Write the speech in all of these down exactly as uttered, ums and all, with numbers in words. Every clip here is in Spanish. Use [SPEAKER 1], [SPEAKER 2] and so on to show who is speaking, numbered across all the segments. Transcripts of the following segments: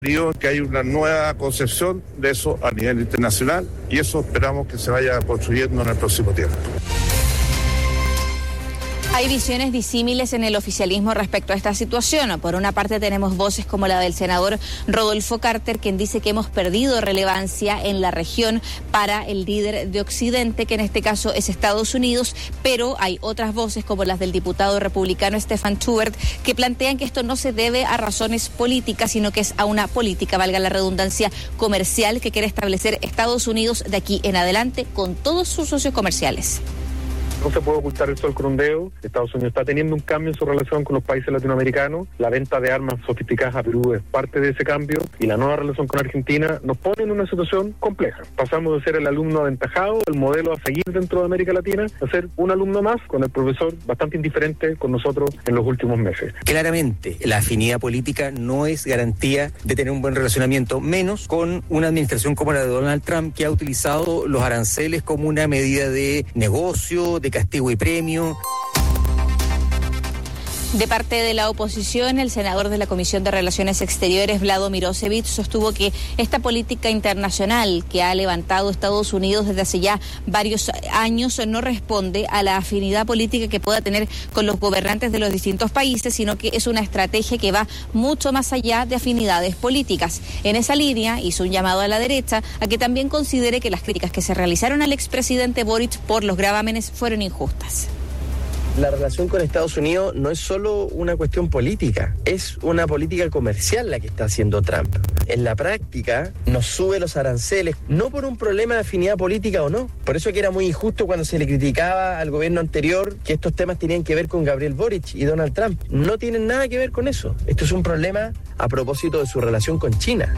[SPEAKER 1] Digo que hay una nueva concepción de eso a nivel internacional y eso esperamos que se vaya construyendo en el próximo tiempo.
[SPEAKER 2] Hay visiones disímiles en el oficialismo respecto a esta situación. Por una parte tenemos voces como la del senador Rodolfo Carter, quien dice que hemos perdido relevancia en la región para el líder de Occidente, que en este caso es Estados Unidos, pero hay otras voces como las del diputado republicano Stefan Tubbert, que plantean que esto no se debe a razones políticas, sino que es a una política, valga la redundancia, comercial que quiere establecer Estados Unidos de aquí en adelante con todos sus socios comerciales.
[SPEAKER 3] No se puede ocultar el sol con un dedo. Estados Unidos está teniendo un cambio en su relación con los países latinoamericanos. La venta de armas sofisticadas a Perú es parte de ese cambio y la nueva relación con Argentina nos pone en una situación compleja. Pasamos de ser el alumno aventajado, el modelo a seguir dentro de América Latina, a ser un alumno más con el profesor bastante indiferente con nosotros en los últimos meses.
[SPEAKER 4] Claramente, la afinidad política no es garantía de tener un buen relacionamiento, menos con una administración como la de Donald Trump, que ha utilizado los aranceles como una medida de negocio, de castigo y premio.
[SPEAKER 2] De parte de la oposición, el senador de la Comisión de Relaciones Exteriores, Vlado Mirosevic, sostuvo que esta política internacional que ha levantado Estados Unidos desde hace ya varios años no responde a la afinidad política que pueda tener con los gobernantes de los distintos países, sino que es una estrategia que va mucho más allá de afinidades políticas. En esa línea hizo un llamado a la derecha a que también considere que las críticas que se realizaron al expresidente Boric por los gravámenes fueron injustas.
[SPEAKER 5] La relación con Estados Unidos no es solo una cuestión política, es una política comercial la que está haciendo Trump. En la práctica nos sube los aranceles, no por un problema de afinidad política o no. Por eso que era muy injusto cuando se le criticaba al gobierno anterior que estos temas tenían que ver con Gabriel Boric y Donald Trump. No tienen nada que ver con eso. Esto es un problema a propósito de su relación con China.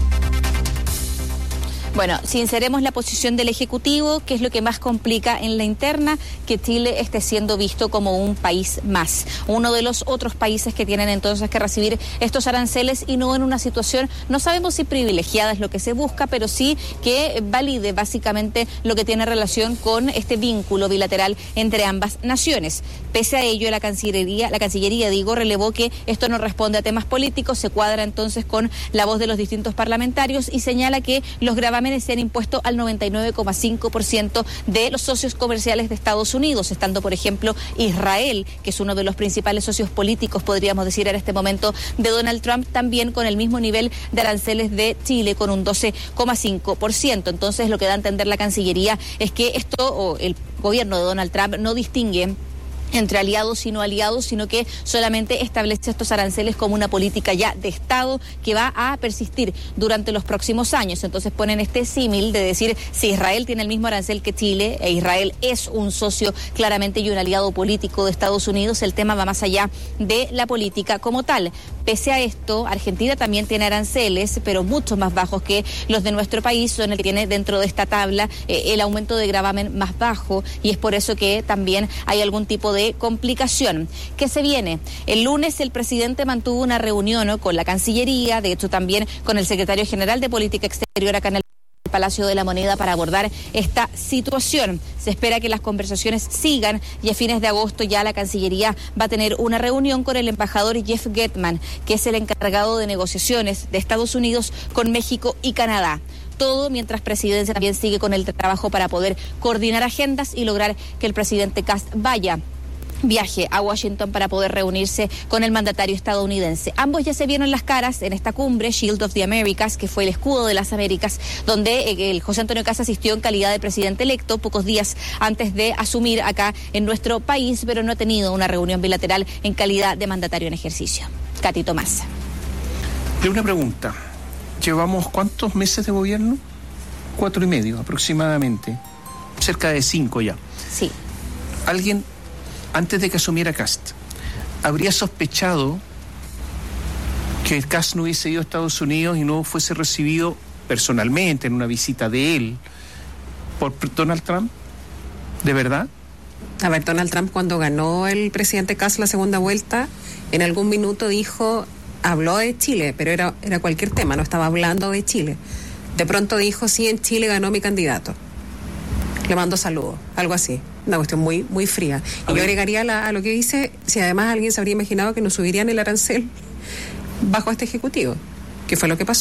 [SPEAKER 2] Bueno, sinceremos la posición del Ejecutivo, que es lo que más complica en la interna, que Chile esté siendo visto como un país más, uno de los otros países que tienen entonces que recibir estos aranceles y no en una situación, no sabemos si privilegiada es lo que se busca, pero sí que valide básicamente lo que tiene relación con este vínculo bilateral entre ambas naciones. Pese a ello, la Cancillería, la Cancillería, digo, relevó que esto no responde a temas políticos, se cuadra entonces con la voz de los distintos parlamentarios y señala que los gravámenes se han impuesto al noventa y nueve coma cinco por ciento de los socios comerciales de Estados Unidos, estando, por ejemplo, Israel, que es uno de los principales socios políticos, podríamos decir en este momento, de Donald Trump, también con el mismo nivel de aranceles de Chile, con un doce coma cinco por ciento. Entonces, lo que da a entender la Cancillería es que esto, o el gobierno de Donald Trump, no distingue entre aliados y no aliados, sino que solamente establece estos aranceles como una política ya de Estado que va a persistir durante los próximos años. Entonces ponen este símil de decir, si Israel tiene el mismo arancel que Chile, e Israel es un socio claramente y un aliado político de Estados Unidos, el tema va más allá de la política como tal. Pese a esto, Argentina también tiene aranceles, pero mucho más bajos que los de nuestro país, son el que tiene dentro de esta tabla eh, el aumento de gravamen más bajo, y es por eso que también hay algún tipo de complicación. ¿Qué se viene? El lunes el presidente mantuvo una reunión, ¿no?, con la Cancillería, de hecho también con el secretario general de Política Exterior acá en el Palacio de la Moneda para abordar esta situación. Se espera que las conversaciones sigan y a fines de agosto ya la Cancillería va a tener una reunión con el embajador Jeff Getman, que es el encargado de negociaciones de Estados Unidos con México y Canadá. Todo mientras Presidencia también sigue con el trabajo para poder coordinar agendas y lograr que el presidente Kast vaya viaje a Washington para poder reunirse con el mandatario estadounidense. Ambos ya se vieron las caras en esta cumbre, Shield of the Americas, que fue el escudo de las Américas, donde el José Antonio Kast asistió en calidad de presidente electo pocos días antes de asumir acá en nuestro país, pero no ha tenido una reunión bilateral en calidad de mandatario en ejercicio. Katy Tomás.
[SPEAKER 6] De una pregunta. ¿Llevamos cuántos meses de gobierno? Cuatro y medio aproximadamente. Cerca de cinco ya.
[SPEAKER 2] Sí.
[SPEAKER 6] ¿Alguien, antes de que asumiera Kast, habría sospechado que Kast no hubiese ido a Estados Unidos y no fuese recibido personalmente en una visita de él por Donald Trump? ¿De verdad?
[SPEAKER 7] A ver, Donald Trump, cuando ganó el presidente Kast la segunda vuelta, en algún minuto dijo, habló de Chile, pero era, era cualquier tema, no estaba hablando de Chile. De pronto dijo, sí, en Chile ganó mi candidato. Le mando saludos, algo así. Una cuestión muy muy fría. Y yo agregaría a, la, a lo que dice, si además alguien se habría imaginado que nos subirían el arancel bajo este ejecutivo, que fue lo que pasó.